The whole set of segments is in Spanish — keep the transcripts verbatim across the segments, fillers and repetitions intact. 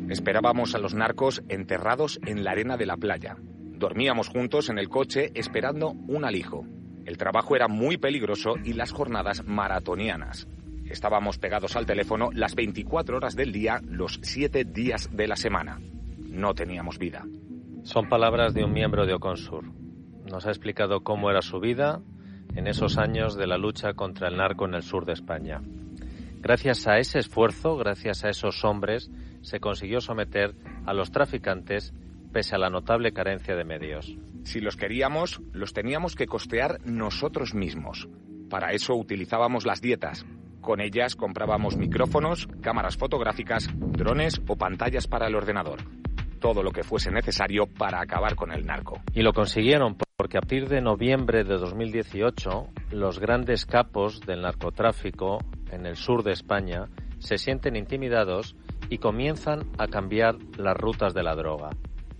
Esperábamos a los narcos enterrados en la arena de la playa. Dormíamos juntos en el coche esperando un alijo. El trabajo era muy peligroso y las jornadas maratonianas. Estábamos pegados al teléfono las veinticuatro horas del día, los siete días de la semana. No teníamos vida. Son palabras de un miembro de Oconsur. Nos ha explicado cómo era su vida en esos años de la lucha contra el narco en el sur de España. Gracias a ese esfuerzo, gracias a esos hombres, se consiguió someter a los traficantes pese a la notable carencia de medios. Si los queríamos, los teníamos que costear nosotros mismos. Para eso utilizábamos las dietas. Con ellas comprábamos micrófonos, cámaras fotográficas, drones o pantallas para el ordenador. Todo lo que fuese necesario para acabar con el narco. Y lo consiguieron porque a partir de noviembre de dos mil dieciocho, los grandes capos del narcotráfico en el sur de España se sienten intimidados y comienzan a cambiar las rutas de la droga.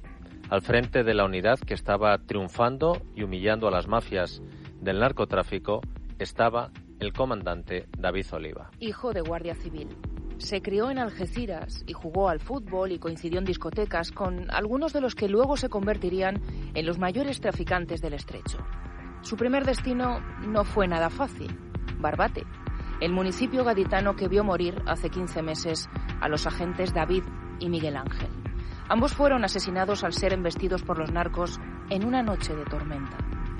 Al frente de la unidad que estaba triunfando y humillando a las mafias del narcotráfico estaba el comandante David Oliva. Hijo de guardia civil. Se crió en Algeciras y jugó al fútbol y coincidió en discotecas con algunos de los que luego se convertirían en los mayores traficantes del Estrecho. Su primer destino no fue nada fácil. Barbate, el municipio gaditano que vio morir hace quince meses a los agentes David y Miguel Ángel. Ambos fueron asesinados al ser embestidos por los narcos en una noche de tormenta.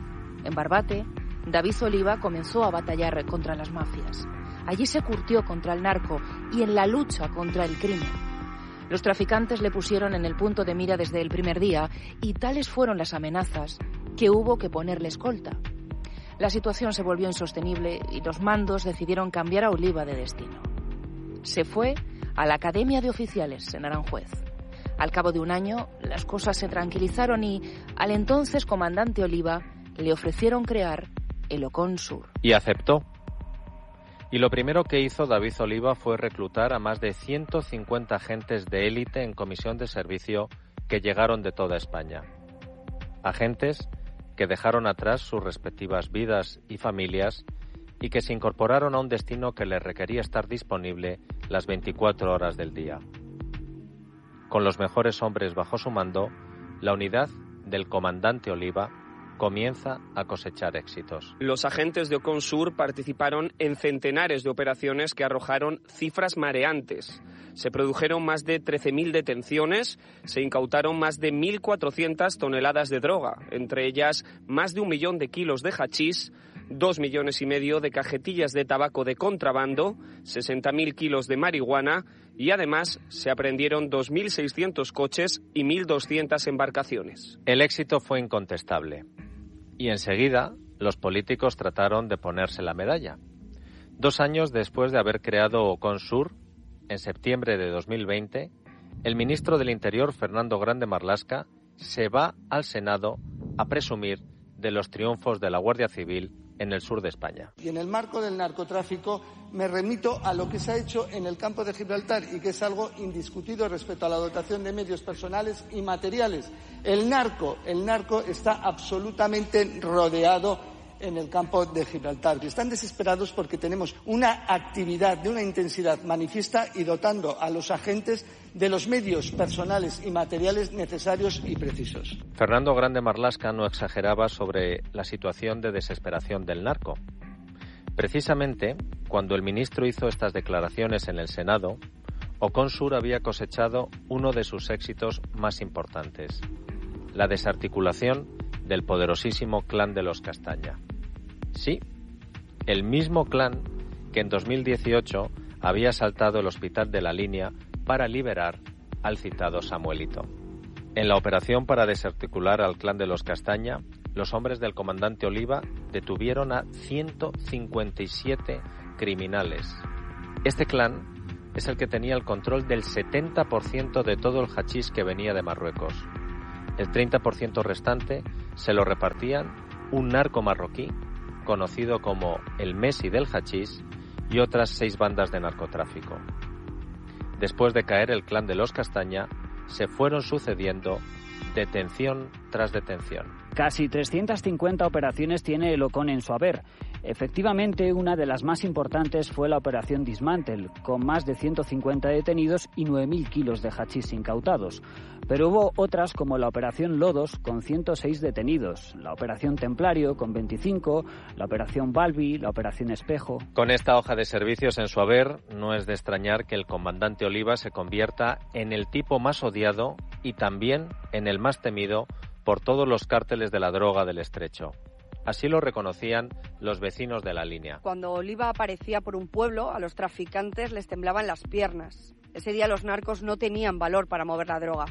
En Barbate, David Oliva comenzó a batallar contra las mafias. Allí se curtió contra el narco y en la lucha contra el crimen. Los traficantes le pusieron en el punto de mira desde el primer día y tales fueron las amenazas que hubo que ponerle escolta. La situación se volvió insostenible y los mandos decidieron cambiar a Oliva de destino. Se fue a la Academia de Oficiales en Aranjuez. Al cabo de un año, las cosas se tranquilizaron y al entonces comandante Oliva le ofrecieron crear el Oconsur. Y aceptó. Y lo primero que hizo David Oliva fue reclutar a más de ciento cincuenta agentes de élite en comisión de servicio que llegaron de toda España. Agentes que dejaron atrás sus respectivas vidas y familias y que se incorporaron a un destino que les requería estar disponible las veinticuatro horas del día. Con los mejores hombres bajo su mando, la unidad del comandante Oliva comienza a cosechar éxitos. Los agentes de Oconsur participaron en centenares de operaciones que arrojaron cifras mareantes. Se produjeron más de trece mil detenciones, se incautaron más de mil cuatrocientas toneladas de droga, entre ellas más de un millón de kilos de hachís, dos millones y medio de cajetillas de tabaco de contrabando, sesenta mil kilos de marihuana y además se aprehendieron dos mil seiscientos coches y mil doscientas embarcaciones. El éxito fue incontestable. Y enseguida los políticos trataron de ponerse la medalla. Dos años después de haber creado Oconsur, en septiembre de dos mil veinte, el ministro del Interior, Fernando Grande Marlaska, se va al Senado a presumir de los triunfos de la Guardia Civil en el sur de España. Y en el marco del narcotráfico me remito a lo que se ha hecho en el campo de Gibraltar y que es algo indiscutido respecto a la dotación de medios personales y materiales. El narco, el narco está absolutamente rodeado en el campo de Gibraltar, que están desesperados porque tenemos una actividad de una intensidad manifiesta y dotando a los agentes de los medios personales y materiales necesarios y precisos. Fernando Grande Marlaska no exageraba sobre la situación de desesperación del narco. Precisamente, cuando el ministro hizo estas declaraciones en el Senado, Oconsur había cosechado uno de sus éxitos más importantes, la desarticulación del poderosísimo clan de los Castaña. Sí, el mismo clan que en dos mil dieciocho había asaltado el hospital de La Línea para liberar al citado Samuelito. En la operación para desarticular al clan de los Castaña, los hombres del comandante Oliva detuvieron a ciento cincuenta y siete criminales. Este clan es el que tenía el control del setenta por ciento de todo el hachís que venía de Marruecos. El treinta por ciento restante se lo repartían un narco marroquí conocido como el Messi del hachís y otras seis bandas de narcotráfico. Después de caer el clan de los Castaña, se fueron sucediendo detención tras detención. Casi trescientas cincuenta operaciones tiene el Ocon en su haber. Efectivamente, una de las más importantes fue la operación Dismantle, con más de ciento cincuenta detenidos y nueve mil kilos de hachís incautados. Pero hubo otras como la operación Lodos, con ciento seis detenidos, la operación Templario, con veinticinco, la operación Balbi, la operación Espejo. Con esta hoja de servicios en su haber, no es de extrañar que el comandante Oliva se convierta en el tipo más odiado y también en el más temido por todos los cárteles de la droga del Estrecho. Así lo reconocían los vecinos de la línea. Cuando Oliva aparecía por un pueblo, a los traficantes les temblaban las piernas. Ese día los narcos no tenían valor para mover la droga.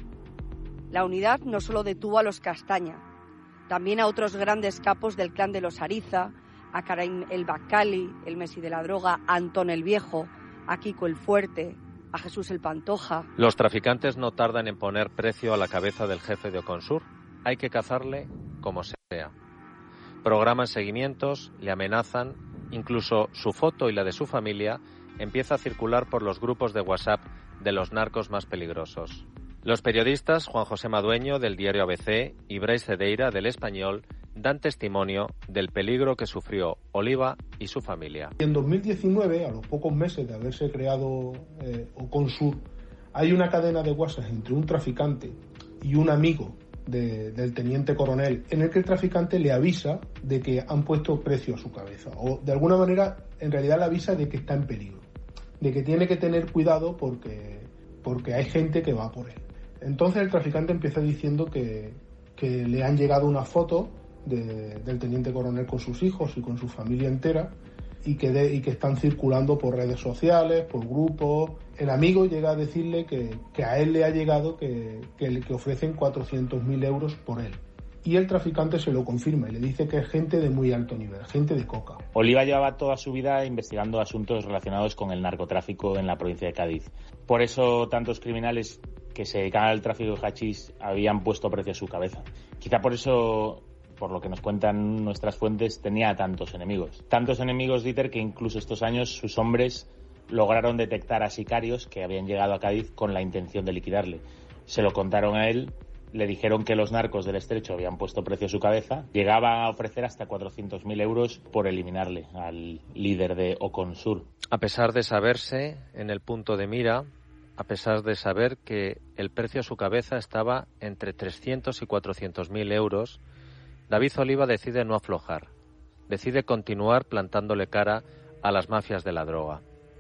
La unidad no solo detuvo a los Castaña, también a otros grandes capos del clan de los Ariza, a Karim el Bacali, el Messi de la droga, a Antón el Viejo, a Kiko el Fuerte, a Jesús el Pantoja. Los traficantes no tardan en poner precio a la cabeza del jefe de Oconsur. Hay que cazarle como sea. Programan seguimientos, le amenazan, incluso su foto y la de su familia empieza a circular por los grupos de WhatsApp de los narcos más peligrosos. Los periodistas Juan José Madueño del diario A B C y Brais Cedeira del Español dan testimonio del peligro que sufrió Oliva y su familia. En dos mil diecinueve, a los pocos meses de haberse creado eh, Oconsur, hay una cadena de WhatsApp entre un traficante y un amigo De, del teniente coronel, en el que el traficante le avisa de que han puesto precio a su cabeza, o de alguna manera en realidad le avisa de que está en peligro, de que tiene que tener cuidado porque, porque hay gente que va por él. Entonces el traficante empieza diciendo que, que le han llegado una foto de, del teniente coronel con sus hijos y con su familia entera, y que, de, y que están circulando por redes sociales, por grupos. El amigo llega a decirle que, que a él le ha llegado que, que, que ofrecen cuatrocientos mil euros por él. Y el traficante se lo confirma y le dice que es gente de muy alto nivel, gente de coca. Oliva llevaba toda su vida investigando asuntos relacionados con el narcotráfico en la provincia de Cádiz. Por eso tantos criminales que se dedican al tráfico de hachís habían puesto precio a su cabeza. Quizá por eso, por lo que nos cuentan nuestras fuentes, tenía tantos enemigos. Tantos enemigos, Dieter, que incluso estos años sus hombres lograron detectar a sicarios que habían llegado a Cádiz con la intención de liquidarle. Se lo contaron a él, le dijeron que los narcos del Estrecho habían puesto precio a su cabeza, llegaba a ofrecer hasta cuatrocientos mil euros por eliminarle al líder de Oconsur. A pesar de saberse en el punto de mira, a pesar de saber que el precio a su cabeza estaba entre trescientos y cuatrocientos mil euros, David Oliva decide no aflojar, decide continuar plantándole cara a las mafias de la droga.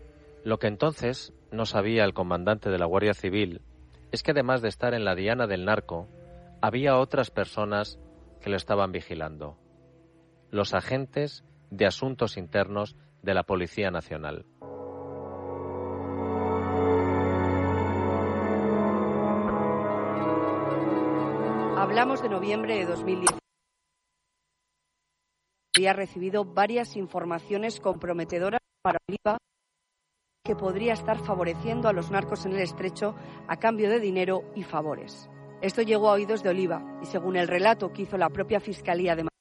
Lo que entonces no sabía el comandante de la Guardia Civil es que además de estar en la diana del narco, había otras personas que lo estaban vigilando. Los agentes de asuntos internos de la Policía Nacional. Hablamos de noviembre de dos mil diez. Había recibido varias informaciones comprometedoras para Oliva, que podría estar favoreciendo a los narcos en el Estrecho a cambio de dinero y favores. Esto llegó a oídos de Oliva y, según el relato que hizo la propia Fiscalía de